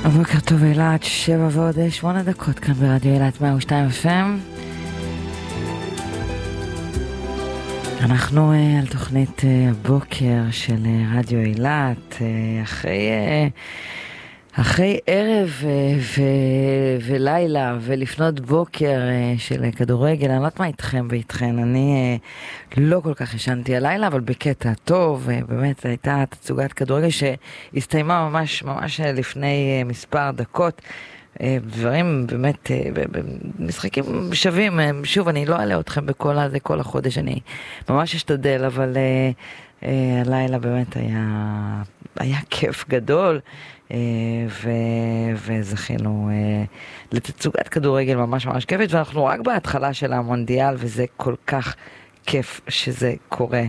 בוקר טוב אילת, 7:08 כאן ברדיו אילת 102 FM. אנחנו על תוכנית הבוקר של רדיו אילת, אחרי ערב ולילה ולפנות בוקר של כדורגל. אני לא יודעת מה איתכם ואיתכן, אני לא כל כך ישנתי הלילה, אבל בקטע טוב. באמת הייתה תצוגת כדורגל שהסתיימה ממש לפני מספר דקות. דברים באמת, משחקים שווים. שוב, אני לא אעלה אתכם בכל הזה כל החודש, אני ממש אשתדל, אבל הלילה באמת היה כיף גדול. וזכינו לתצוגת כדורגל ממש כיפת, ואנחנו רק בהתחלה של המונדיאל, וזה כל כך כיף שזה קורה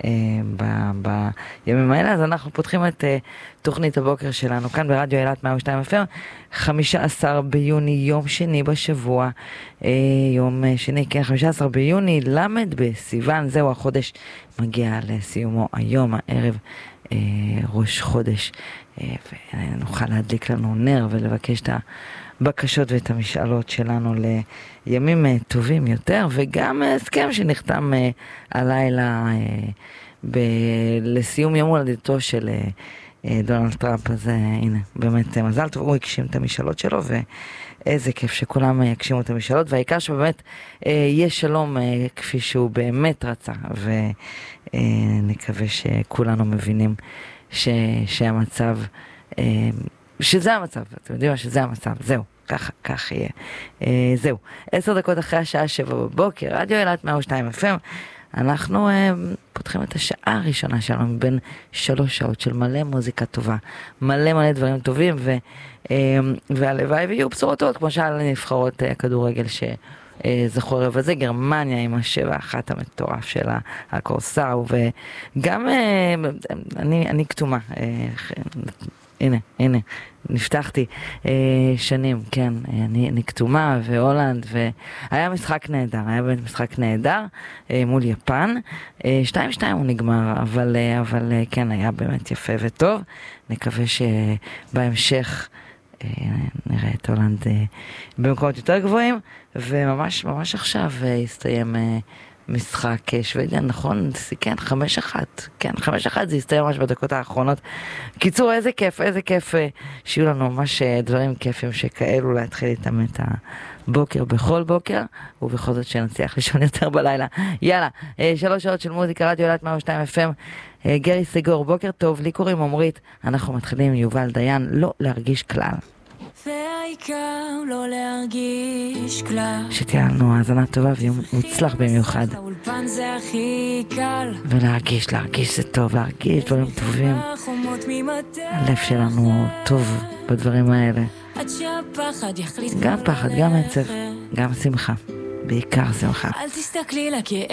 בימים האלה. אז אנחנו פותחים את תוכנית הבוקר שלנו כאן ברדיו אילת 102 FM, 15 ביוני, יום שני בשבוע, יום שני, כן, 15 ביוני, למד בסיוון, זהו, החודש מגיע לסיומו היום, הערב ראש חודש, ונוכל להדליק לנו נר ולבקש את הבקשות ואת המשאלות שלנו לימים טובים יותר, וגם הסכם שנחתם הלילה לסיום יום הולדתו של דונלד טראמפ. אז הנה, באמת מזל טוב, הוא הגשים את המשאלות שלו, ואיזה כיף שכולם יגשימו את המשאלות, והעיקר שבאמת יהיה שלום כפי שהוא באמת רצה, ונקווה שכולנו מבינים שהמצב, שזה המצב, אתם יודעים מה, שזה המצב, זהו, ככה יהיה. זהו, 10 דקות אחרי השעה 7 בבוקר, רדיו אילת 102 FM, אנחנו פותחים את השעה הראשונה שלנו מבין 3 שעות של מלא מוזיקה טובה, מלא דברים טובים, והלוואי ויהיו בשורות טובות, כמו שעל נבחרות כדורגל זכו רבע זה, גרמניה עם 7-1 המטורף של הקורסאו, וגם אני כתומה, הנה, נפתחתי שנים, כן, אני כתומה, והולנד, והיה משחק נהדר, מול יפן, 2-2 הוא נגמר, אבל כן, היה באמת יפה וטוב. נקווה שבהמשך נראה את הולנד במקומות יותר גבוהים, וממש עכשיו הסתיים משחק שוודיה, נכון? כן, 5-1. כן, 5-1 זה הסתיים ממש בדקות האחרונות. קיצור, איזה כיף שיהיו לנו ממש דברים כיפים שכאלו להתחיל איתם את הבוקר בכל בוקר, ובכל זאת שנצליח לישון יותר בלילה. יאללה, 3 שעות של מוזיקה, רדיו אילת 102 FM. גרי סגור, בוקר טוב, לי קוראים עמרית, אנחנו מתחילים עם יובל דיין, לא להרגיש כלל. והעיקר לא להרגיש כלל, שתהיה לנו האזנה טובה ויום מוצלח במיוחד. האולפן זה הכי קל, ולהרגיש זה טוב, להרגיש דברים טובים. הלב שלנו טוב בדברים האלה. עד שהפחד יחליט, גם פחד, גם עצב, גם שמחה, בעיקר שמחה. אל תסתכלי לכאב